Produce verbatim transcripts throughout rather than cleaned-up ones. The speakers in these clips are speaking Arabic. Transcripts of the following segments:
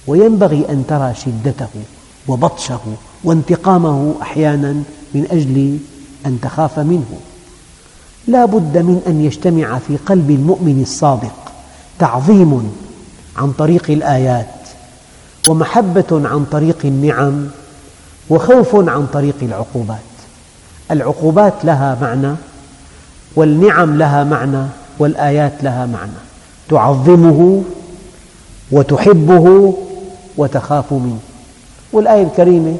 وينبغي أن ترى شدته وبطشه وانتقامه أحيانا من أجل أن تخاف منه. لا بد من أن يجتمع في قلب المؤمن الصادق تعظيم عن طريق الآيات، ومحبة عن طريق النعم، وخوف عن طريق العقوبات. العقوبات لها معنى، والنعم لها معنى، والآيات لها معنى. تعظمه وتحبه وتخاف منه. والآية الكريمة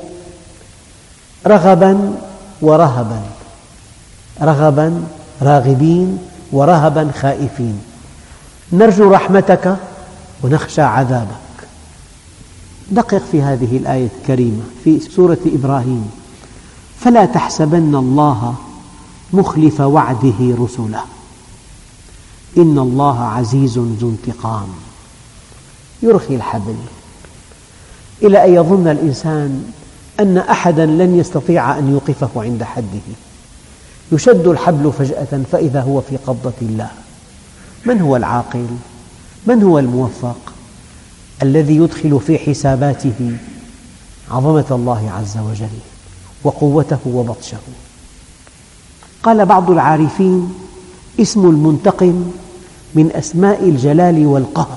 رغبا ورهبا، رغبا راغبين ورهبا خائفين، نرجو رحمتك ونخشى عذابك. دقق في هذه الآية الكريمة في سورة إبراهيم: فلا تحسبن الله مخلف وعده رسله إن الله عزيز ذو انتقام. يرخي الحبل إلى أن يظن الإنسان أن أحدا لن يستطيع أن يوقفه عند حده. يشد الحبل فجأة فإذا هو في قبضة الله. من هو العاقل؟ من هو الموفق؟ الذي يدخل في حساباته عظمة الله عز وجل وقوته وبطشه. قال بعض العارفين: اسم المنتقم من أسماء الجلال والقهر.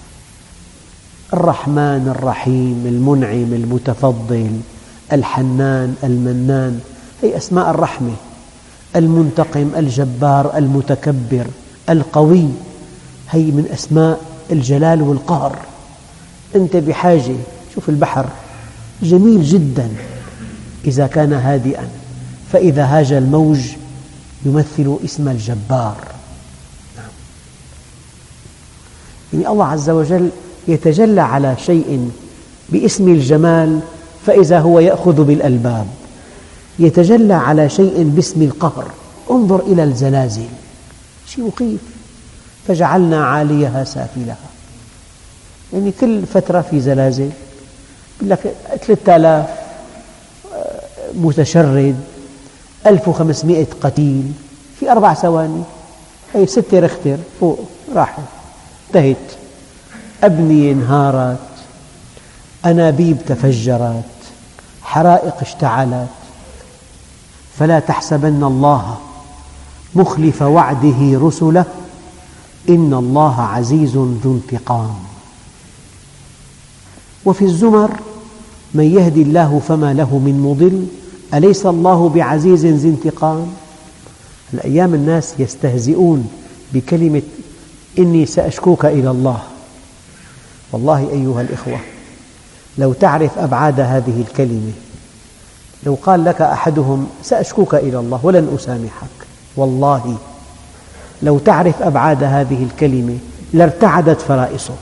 الرحمن، الرحيم، المنعم، المتفضل، الحنان، المنان، هي أسماء الرحمة. المنتقم، الجبار، المتكبر، القوي، هي من أسماء الجلال والقهر. أنت بحاجة، شوف البحر جميل جدا إذا كان هادئا، فإذا هاج الموج يمثل اسم الجبار. يعني الله عز وجل يتجلى على شيء باسم الجمال فإذا هو يأخذ بالألباب، يتجلى على شيء باسم القهر. انظر إلى الزلازل، شيء مخيف. فجعلنا عاليها سافلها، يعني كل فترة في زلازل. يقول لك ثلاثة آلاف متشرد، ألف وخمسمئة قتيل في أربع ثواني. هي ستة رختر فوق راحت، انتهت. أبنية انهارت، أنابيب تفجرت، حرائق اشتعلت. فلا تحسبن الله مخلف وعده رسله إن الله عزيز ذو انتقام. وفي الزمر: من يهدي الله فما له من مضل أليس الله بعزيز ذي انتقام. الأيام الناس يستهزئون بكلمة إني سأشكوك إلى الله. والله أيها الإخوة، لو تعرف أبعاد هذه الكلمة، لو قال لك أحدهم سأشكوك إلى الله ولن أسامحك، والله لو تعرف أبعاد هذه الكلمة لارتعدت فرائصك.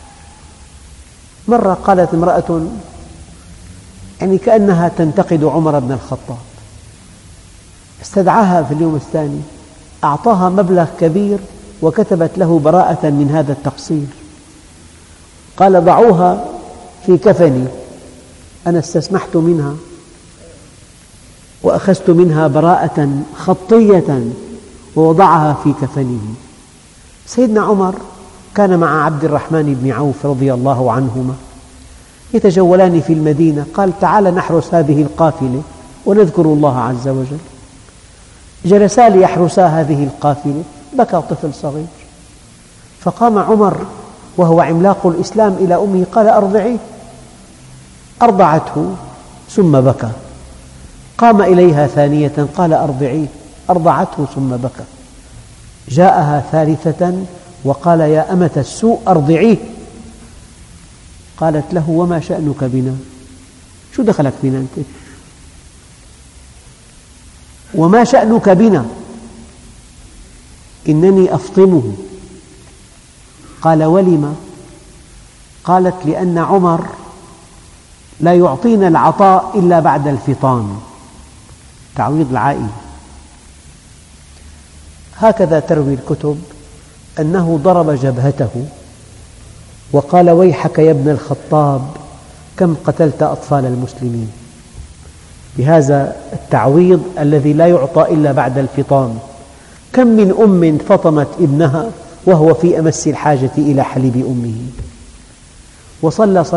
مرة قالت امرأة يعني كأنها تنتقد عمر بن الخطاب، استدعاها في اليوم الثاني، أعطاها مبلغ كبير وكتبت له براءة من هذا التقصير. قال: ضعوها في كفني، أنا استسمحت منها وأخذت منها براءة خطية ووضعها في كفنه. سيدنا عمر كان مع عبد الرحمن بن عوف رضي الله عنهما يتجولان في المدينة. قال: تعال نحرس هذه القافلة ونذكر الله عز وجل. جلسا ليحرسا هذه القافلة، بكى طفل صغير، فقام عمر وهو عملاق الإسلام إلى أمه قال: أرضعيه. أرضعته ثم بكى. قام إليها ثانية قال: أرضعيه. أرضعته ثم بكى. جاءها ثالثة وقال: يا أمة السوء أرضعيه. قالت له: وما شأنك بنا؟ شو دخلك بنا أنت؟ وما شأنك بنا؟ إنني أفطمه. قال: ولم؟ قالت: لأن عمر لا يعطينا العطاء إلا بعد الفطام، تعويض العائلة. هكذا تروي الكتب أنه ضرب جبهته وقال: ويحك يا ابن الخطاب كم قتلت أطفال المسلمين. بهذا التعويض الذي لا يعطى إلا بعد الفطام. كم من أم فطمت ابنها وهو في أمس الحاجة إلى حليب أمه. وصلى